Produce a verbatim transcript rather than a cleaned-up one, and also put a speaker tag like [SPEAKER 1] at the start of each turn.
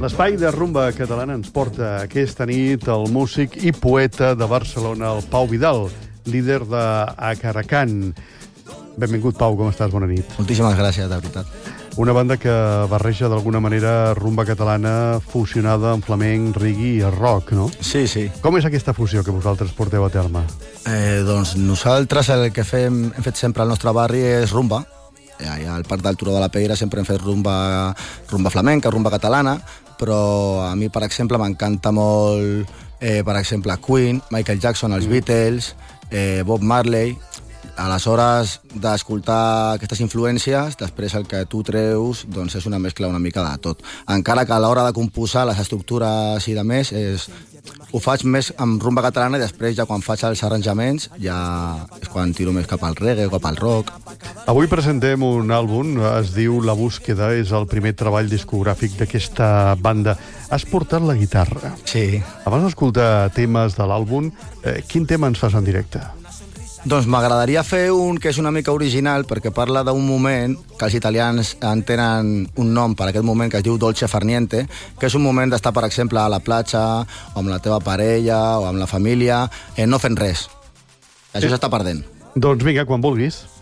[SPEAKER 1] L'espai de rumba catalana ens porta aquesta nit el músic i poeta de Barcelona, el Pau Vidal, líder de Acaracan. Benvingut, Pau, com estàs? Bona nit.
[SPEAKER 2] Moltíssimes gràcies, de veritat.
[SPEAKER 1] Una banda que barreja d'alguna manera rumba catalana fusionada amb flamenc, reggae i rock, no?
[SPEAKER 2] Sí, sí.
[SPEAKER 1] Com és aquesta fusió que vosaltres porteu a terme?
[SPEAKER 2] Eh, doncs nosaltres el que fem, hem fet sempre al nostre barri és rumba. Allà al Parc del Turó de la Peira sempre hem fet rumba, rumba flamenca, rumba catalana, però a mi, per exemple, m'encanta molt, eh, per exemple, Queen, Michael Jackson, els mm. Beatles, eh, Bob Marley. Aleshores, d'escoltar aquestes influències, després el que tu treus doncs és una mescla una mica de tot. Encara que a l'hora de composar les estructures i de més, és, ho faig més amb rumba catalana i després ja quan faig els arranjaments ja és quan tiro més cap al reggae o cap al rock.
[SPEAKER 1] Avui presentem un àlbum, es diu La Búsqueda, és el primer treball discogràfic d'aquesta banda. Has portat la guitarra.
[SPEAKER 2] Sí.
[SPEAKER 1] Abans d'escoltar temes de l'àlbum, eh, quin tema ens fas en directe?
[SPEAKER 2] Doncs m'agradaria fer un que és una mica original perquè parla d'un moment que els italians en tenen un nom per aquest moment que es diu dolce far niente, que és un moment d'estar, per exemple, a la platja o amb la teva parella o amb la família, eh, no fent res. Això s'està perdent.
[SPEAKER 1] Doncs vinga, quan vulguis.